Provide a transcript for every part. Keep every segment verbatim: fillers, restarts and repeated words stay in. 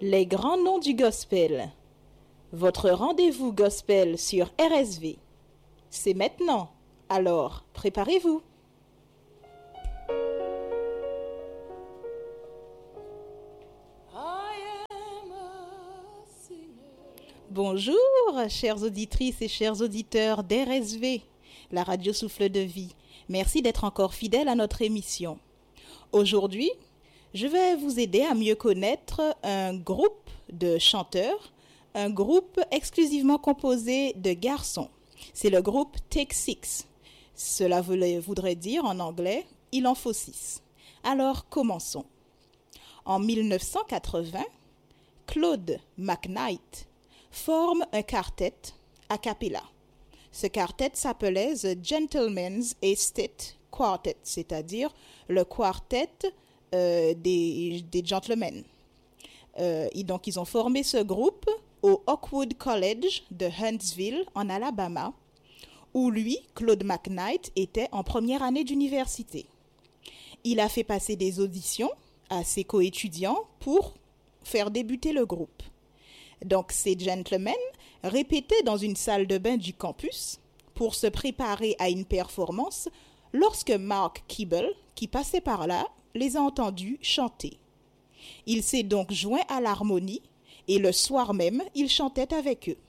Les grands noms du gospel. Votre rendez-vous gospel sur R S V. C'est maintenant. Alors, préparez-vous. Bonjour, chères auditrices et chers auditeurs d'R S V, la radio souffle de vie. Merci d'être encore fidèles à notre émission. Aujourd'hui, je vais vous aider à mieux connaître un groupe de chanteurs, un groupe exclusivement composé de garçons. C'est le groupe Take Six. Cela voudrait dire en anglais « il en faut six ». Alors, commençons. En mille neuf cent quatre-vingts, Claude McKnight forme un quartet a cappella. Ce quartet s'appelait The Gentlemen's Estate Quartet, c'est-à-dire le quartet euh, des, des gentlemen. Euh, et donc, ils ont formé ce groupe au Oakwood College de Huntsville, en Alabama, où lui, Claude McKnight, était en première année d'université. Il a fait passer des auditions à ses coétudiants pour faire débuter le groupe. Donc, ces gentlemen répétaient dans une salle de bain du campus pour se préparer à une performance lorsque Mark Kibble, qui passait par là, les a entendus chanter. Il s'est donc joint à l'harmonie et le soir même, il chantait avec eux.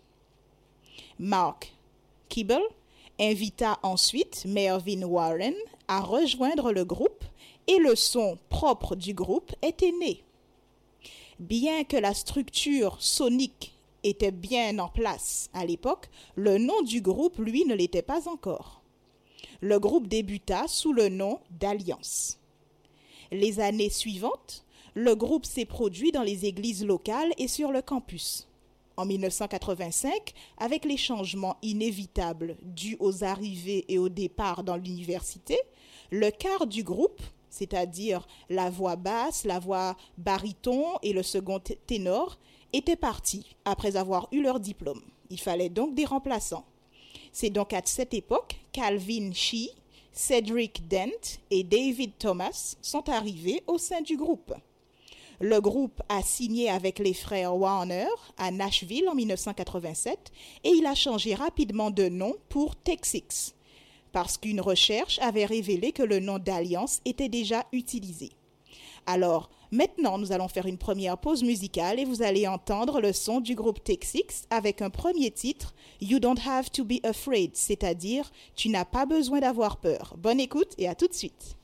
Mark Kibble invita ensuite Mervyn Warren à rejoindre le groupe et le son propre du groupe était né. Bien que la structure sonique était bien en place à l'époque, le nom du groupe, lui, ne l'était pas encore. Le groupe débuta sous le nom d'Alliance. Les années suivantes, le groupe s'est produit dans les églises locales et sur le campus. En mille neuf cent quatre-vingt-cinq, avec les changements inévitables dus aux arrivées et aux départs dans l'université, le quart du groupe, c'est-à-dire la voix basse, la voix baryton et le second ténor, étaient partis après avoir eu leur diplôme. Il fallait donc des remplaçants. C'est donc à cette époque qu'Alvin Shee, Cedric Dent et David Thomas sont arrivés au sein du groupe. Le groupe a signé avec les frères Warner à Nashville en mille neuf cent quatre-vingt-sept et il a changé rapidement de nom pour Take Six, parce qu'une recherche avait révélé que le nom d'Alliance était déjà utilisé. Alors, maintenant, nous allons faire une première pause musicale et vous allez entendre le son du groupe Take Six avec un premier titre, You Don't Have to Be Afraid, c'est-à-dire « Tu n'as pas besoin d'avoir peur ». Bonne écoute et à tout de suite.